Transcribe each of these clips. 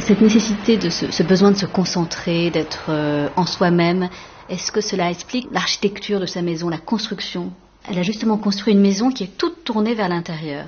Cette nécessité de ce besoin de se concentrer, d'être en soi-même, est-ce que cela explique l'architecture de sa maison, la construction? Elle a justement construit une maison qui est toute tournée vers l'intérieur.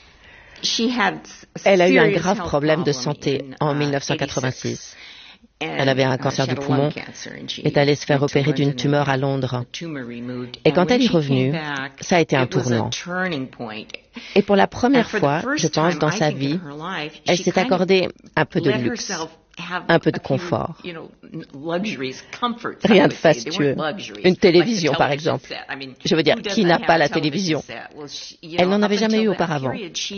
Elle a eu un grave problème de santé en 1986. Elle avait un cancer du poumon, est allée se faire opérer d'une tumeur à Londres. Et quand elle est revenue, ça a été un tournant. Et pour la première fois, je pense, dans sa vie, elle s'est accordée un peu de luxe, un peu de confort. Rien de fastueux. Une télévision, par exemple. Je veux dire, qui n'a pas la télévision? Elle n'en avait jamais eu auparavant.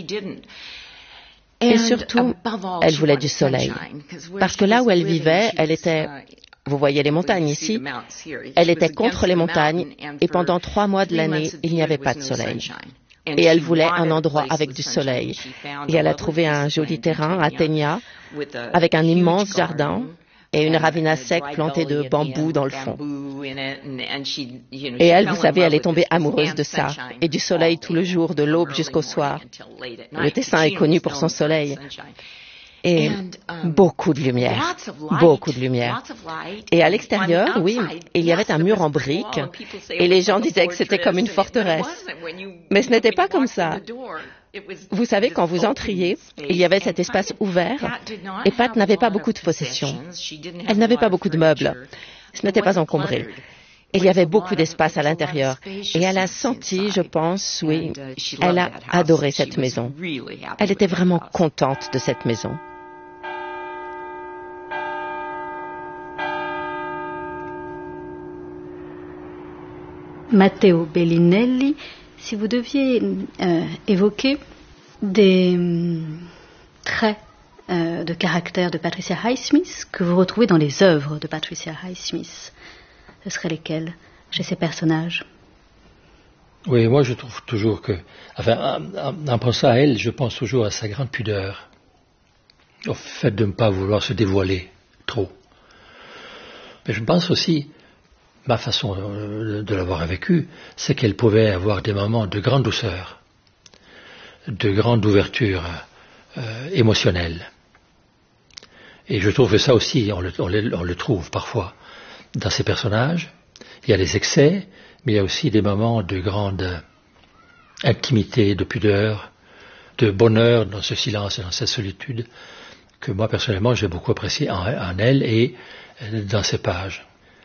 Et surtout, elle voulait du soleil. Parce que là où elle vivait, elle était... Vous voyez les montagnes ici? Elle était contre les montagnes et pendant 3 mois de l'année, il n'y avait pas de soleil. Et elle voulait un endroit avec du soleil. Et elle a trouvé un joli terrain à Ténia, avec un immense jardin et une ravine à sec plantée de bambous dans le fond. Et elle, vous savez, elle est tombée amoureuse de ça, et du soleil tout le jour, de l'aube jusqu'au soir. Le Tessin est connu pour son soleil. Et beaucoup de lumière, beaucoup de lumière. Et à l'extérieur, oui, il y avait un mur en briques, et les gens disaient que c'était comme une forteresse. Mais ce n'était pas comme ça. Vous savez, quand vous entriez, il y avait cet espace ouvert, et Pat n'avait pas beaucoup de possessions. Elle n'avait pas beaucoup de meubles. Ce n'était pas encombré. Il y avait beaucoup d'espace à l'intérieur. Et elle a senti, je pense, oui, elle a adoré cette maison. Elle était vraiment contente de cette maison. Matteo Bellinelli, si vous deviez évoquer des traits de caractère de Patricia Highsmith que vous retrouvez dans les œuvres de Patricia Highsmith, ce seraient lesquels chez ces personnages? Oui, moi je trouve toujours que, enfin, en pensant à elle, je pense toujours à sa grande pudeur, au fait de ne pas vouloir se dévoiler trop. Mais je pense aussi, ma façon de l'avoir vécu, c'est qu'elle pouvait avoir des moments de grande douceur, de grande ouverture émotionnelle. Et je trouve que ça aussi, on le trouve parfois dans ces personnages. Il y a des excès, mais il y a aussi des moments de grande intimité, de pudeur, de bonheur dans ce silence et dans cette solitude que moi personnellement j'ai beaucoup apprécié en elle et dans ses pages.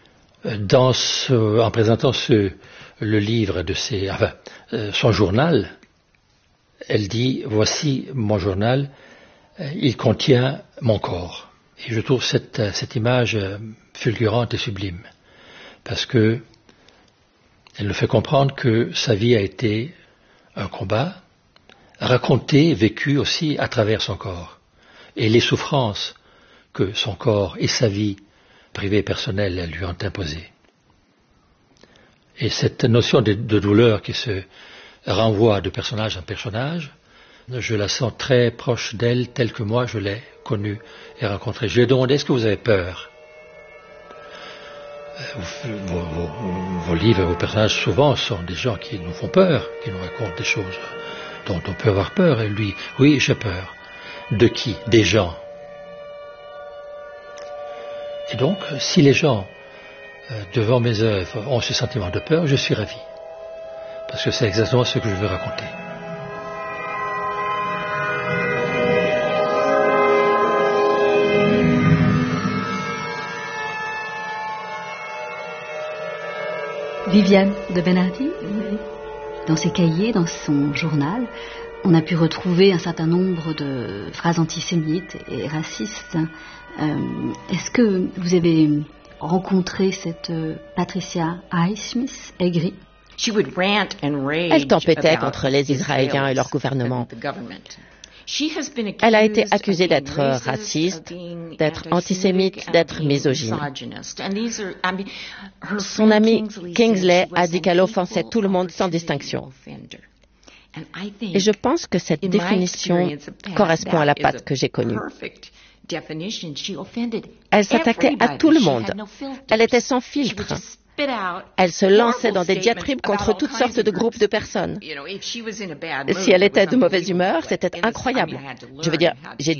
En présentant le livre de son journal, elle dit « Voici mon journal, il contient mon corps ». Et je trouve cette image fulgurante et sublime, parce que elle nous fait comprendre que sa vie a été un combat, raconté, vécu aussi à travers son corps, et les souffrances que son corps et sa vie privée et personnelle lui ont imposées. Et cette notion de douleur qui se renvoie de personnage en personnage, je la sens très proche d'elle, telle que moi je l'ai connue et rencontrée. Je lui ai demandé, est-ce que vous avez peur? Vos livres et vos personnages souvent sont des gens qui nous font peur, qui nous racontent des choses dont on peut avoir peur. Et lui, oui, j'ai peur. De qui? Des gens. Et donc, si les gens, devant mes œuvres, ont ce sentiment de peur, je suis ravi. Parce que c'est exactement ce que je veux raconter. Viviane de Bernardi, dans ses cahiers, dans son journal, on a pu retrouver un certain nombre de phrases antisémites et racistes. Est-ce que vous avez rencontré cette Patricia Highsmith aigrie? Elle tempêtait contre les Israéliens et leur gouvernement. Elle a été accusée d'être raciste, d'être antisémite, d'être misogyne. Son ami Kingsley a dit qu'elle offensait tout le monde sans distinction. Et je pense que cette définition correspond à la Pat que j'ai connue. Elle s'attaquait à tout le monde. Elle était sans filtre. Elle se lançait dans des diatribes contre toutes sortes de groupes de personnes. Si elle était de mauvaise humeur, c'était incroyable. Je veux dire, j'ai